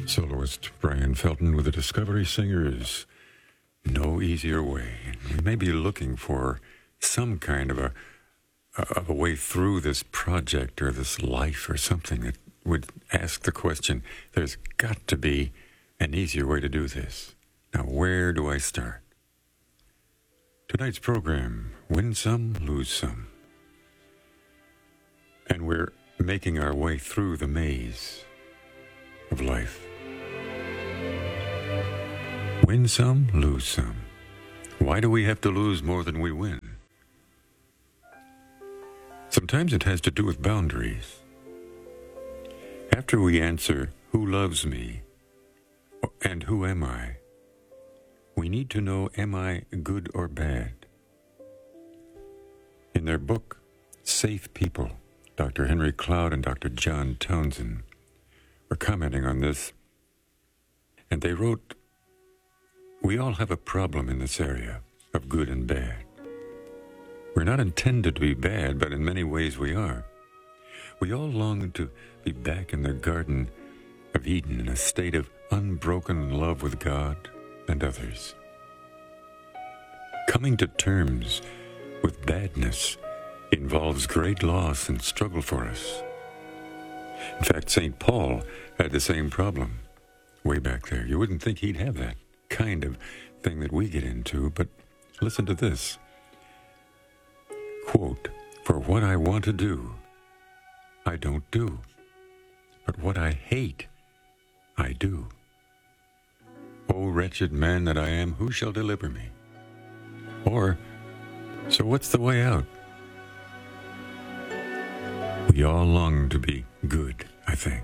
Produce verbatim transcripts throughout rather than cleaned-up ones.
Soloist Brian Felton with the Discovery Singers. No Easier Way. We may be looking for some kind of a of a way through this project or this life or something that would ask the question, there's got to be an easier way to do this. Now, where do I start? Tonight's program, win some, lose some. And we're making our way through the maze of life. Win some, lose some. Why do we have to lose more than we win? Sometimes it has to do with boundaries. After we answer, who loves me and who am I, we need to know, am I good or bad? In their book, Safe People, Doctor Henry Cloud and Doctor John Townsend were commenting on this, and they wrote, we all have a problem in this area of good and bad. We're not intended to be bad, but in many ways we are. We all long to be back in the Garden of Eden in a state of unbroken love with God and others. Coming to terms with badness involves great loss and struggle for us. In fact, Saint Paul had the same problem way back there. You wouldn't think he'd have that kind of thing that we get into, but listen to this. Quote, for what I want to do, I don't do, but what I hate, I do. O wretched man that I am, who shall deliver me? Or, so what's the way out? We all long to be good, I think.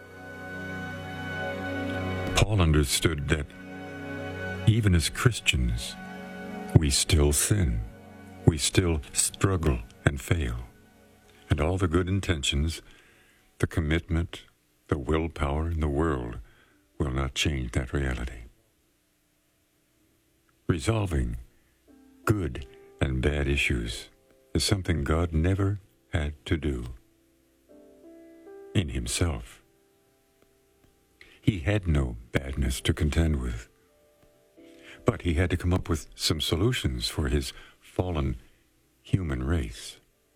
Paul understood that even as Christians, we still sin. We still struggle and fail. And all the good intentions, the commitment, the willpower in the world will not change that reality. Resolving good and bad issues is something God never had to do in himself. He had no badness to contend with. But he had to come up with some solutions for his fallen human race.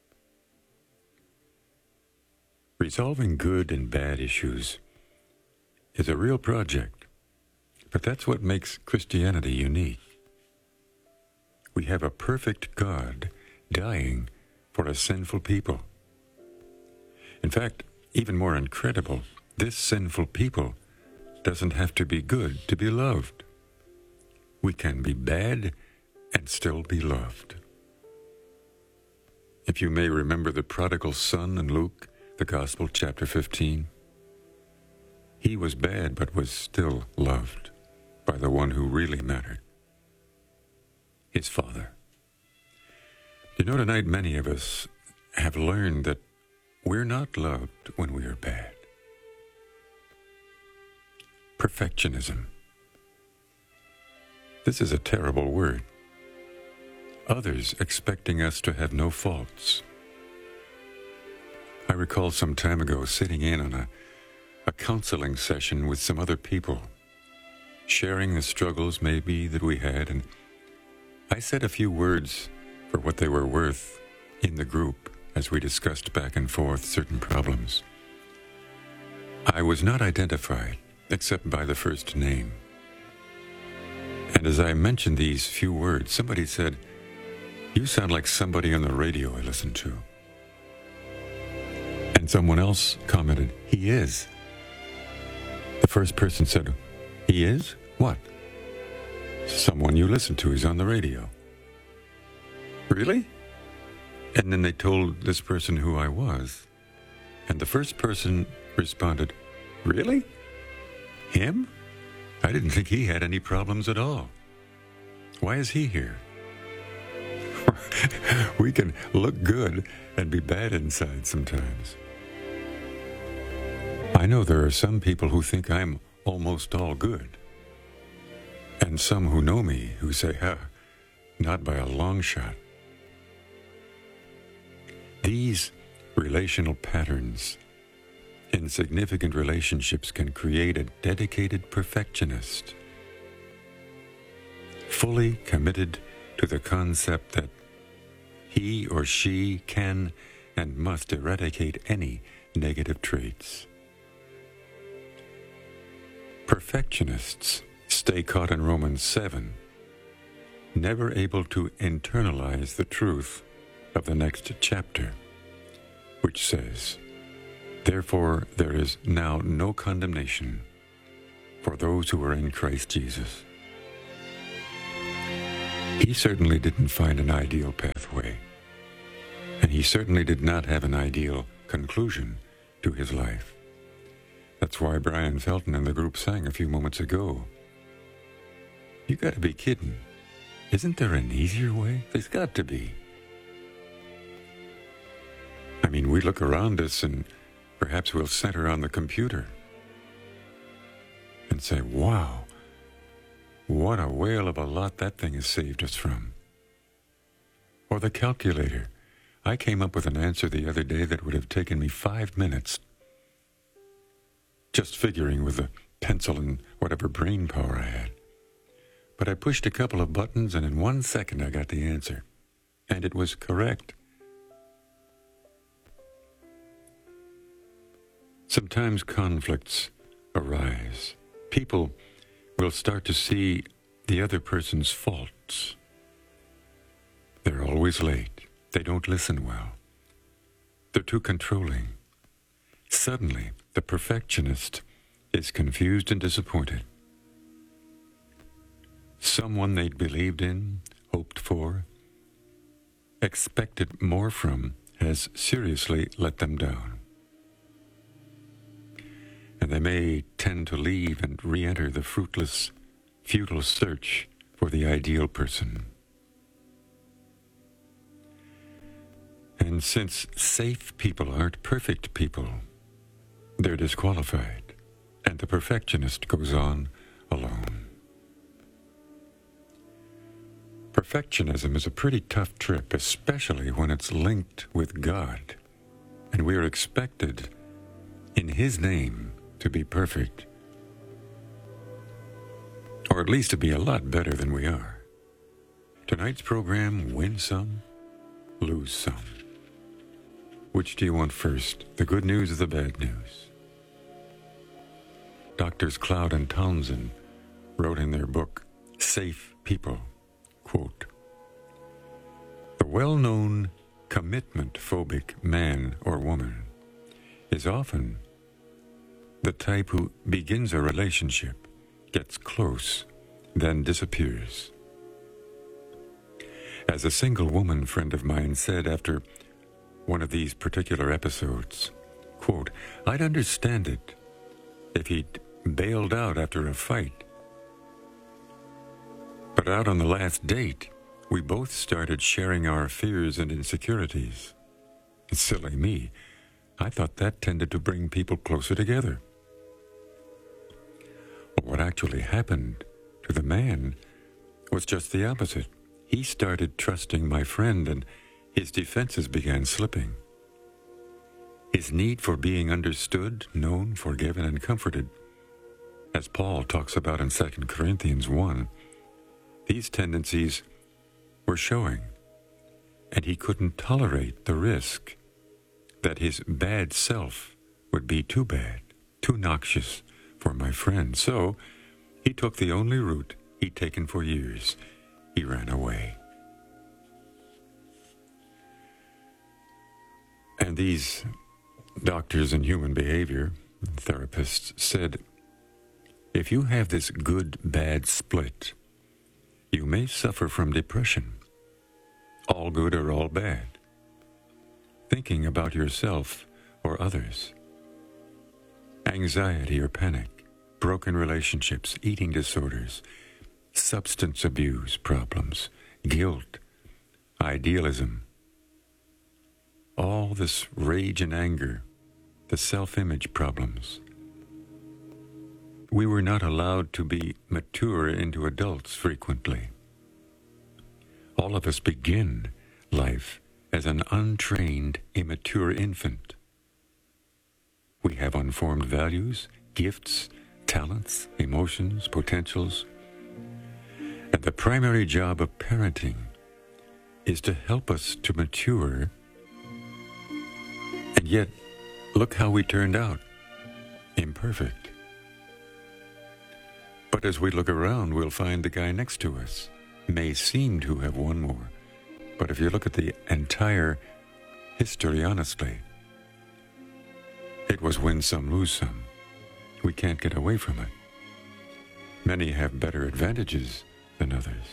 Resolving good and bad issues is a real project, but that's what makes Christianity unique. We have a perfect God dying for a sinful people. In fact, even more incredible, this sinful people doesn't have to be good to be loved. We can be bad and still be loved. If you may remember the prodigal son in Luke, the Gospel, chapter fifteen, he was bad but was still loved by the one who really mattered, his Father. You know, tonight many of us have learned that we're not loved when we are bad. Perfectionism. This is a terrible word. Others expecting us to have no faults. I recall some time ago sitting in on a, a counseling session with some other people, sharing the struggles maybe that we had, and I said a few words for what they were worth in the group as we discussed back and forth certain problems. I was not identified except by the first name. And as I mentioned these few words, somebody said, you sound like somebody on the radio I listen to. And someone else commented, he is. The first person said, he is? What? Someone you listen to is on the radio. Really? And then they told this person who I was. And the first person responded, really? Him? I didn't think he had any problems at all. Why is he here? We can look good and be bad inside sometimes. I know there are some people who think I'm almost all good. And some who know me who say, huh, not by a long shot. These relational patterns Insignificant relationships can create a dedicated perfectionist, fully committed to the concept that he or she can and must eradicate any negative traits. Perfectionists stay caught in Romans seven, never able to internalize the truth of the next chapter, which says, "Therefore there is now no condemnation for those who are in Christ Jesus." He certainly didn't find an ideal pathway, and he certainly did not have an ideal conclusion to his life. That's why Brian Felton and the group sang a few moments ago, "You got to be kidding. Isn't there an easier way? There's got to be." I mean, we look around us and perhaps we'll center on the computer and say, "Wow, what a whale of a lot that thing has saved us from." Or the calculator. I came up with an answer the other day that would have taken me five minutes just figuring with the pencil and whatever brain power I had. But I pushed a couple of buttons, and in one second I got the answer. And it was correct. Sometimes conflicts arise. People will start to see the other person's faults. They're always late. They don't listen well. They're too controlling. Suddenly, the perfectionist is confused and disappointed. Someone they'd believed in, hoped for, expected more from, has seriously let them down. And they may tend to leave and re-enter the fruitless, futile search for the ideal person. And since safe people aren't perfect people, they're disqualified, and the perfectionist goes on alone. Perfectionism is a pretty tough trip, especially when it's linked with God, and we are expected, in His name, to be perfect, or at least to be a lot better than we are. Tonight's program, win some, lose some. Which do you want first, the good news or the bad news? Doctors Cloud and Townsend wrote in their book, Safe People, quote, "The well-known commitment-phobic man or woman is often the type who begins a relationship, gets close, then disappears. As a single woman friend of mine said after one of these particular episodes, quote, "I'd understand it if he'd bailed out after a fight. But out on the last date, we both started sharing our fears and insecurities. Silly me, I thought that tended to bring people closer together. Well, what actually happened to the man was just the opposite. He started trusting my friend, and his defenses began slipping. His need for being understood, known, forgiven, and comforted, as Paul talks about in Second Corinthians one, these tendencies were showing, and he couldn't tolerate the risk that his bad self would be too bad, too noxious for my friend. So he took the only route he'd taken for years. He ran away." And these doctors in human behavior, therapists, said, if you have this good-bad split, you may suffer from depression, all good or all bad, thinking about yourself or others, anxiety or panic, broken relationships, eating disorders, substance abuse problems, guilt, idealism, all this rage and anger, the self-image problems. We were not allowed to be mature into adults frequently. All of us begin life as an untrained, immature infant. We have unformed values, gifts, talents, emotions, potentials. And the primary job of parenting is to help us to mature. And yet, look how we turned out. Imperfect. But as we look around, we'll find the guy next to us may seem to have won more. But if you look at the entire history honestly, it was win some, lose some. We can't get away from it. Many have better advantages than others.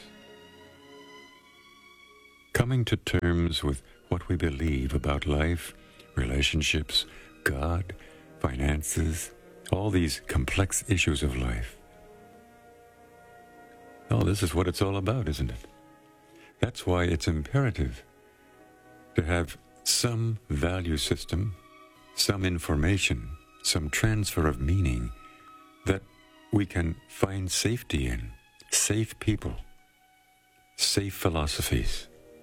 Coming to terms with what we believe about life, relationships, God, finances, all these complex issues of life. Oh, this is what it's all about, isn't it? That's why it's imperative to have some value system, some information, some transfer of meaning that we can find safety in, safe people, safe philosophies,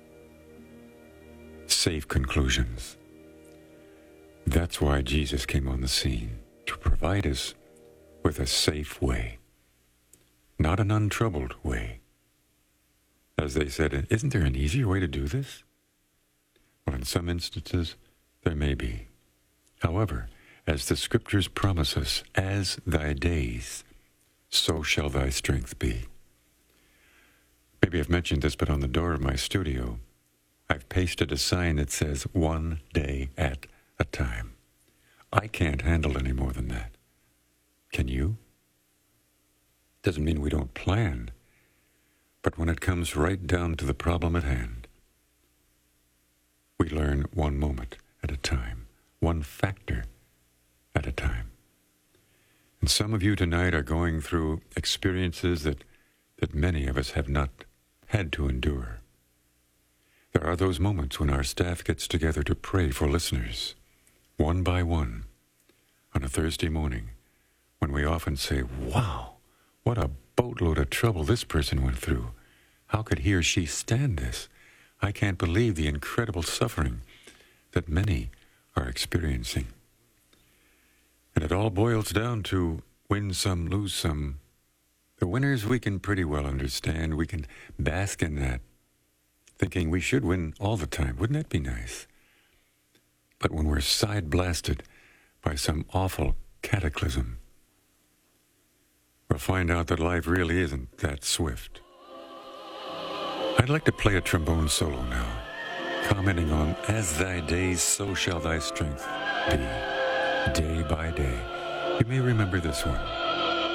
safe conclusions. That's why Jesus came on the scene, to provide us with a safe way, not an untroubled way. As they said, isn't there an easier way to do this? Well, in some instances, there may be. However, as the scriptures promise us, as thy days, so shall thy strength be. Maybe I've mentioned this, but on the door of my studio, I've pasted a sign that says, one day at a time. I can't handle any more than that. Can you? Doesn't mean we don't plan, but when it comes right down to the problem at hand, we learn one moment at a time, one factor at a time. And some of you tonight are going through experiences that, that many of us have not had to endure. There are those moments when our staff gets together to pray for listeners, one by one, on a Thursday morning, when we often say, wow, what a boatload of trouble this person went through. How could he or she stand this? I can't believe the incredible suffering that many are experiencing. And it all boils down to win some, lose some. The winners we can pretty well understand. We can bask in that, thinking we should win all the time. Wouldn't that be nice? But when we're side-blasted by some awful cataclysm, we'll find out that life really isn't that swift. I'd like to play a trombone solo now, commenting on, as thy days, so shall thy strength be, day by day. You may remember this one.